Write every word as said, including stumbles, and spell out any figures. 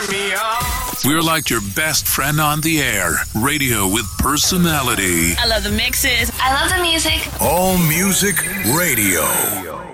me on. We're like your best friend on the air. Radio with personality. I love the mixes. I love the music. All Music Radio.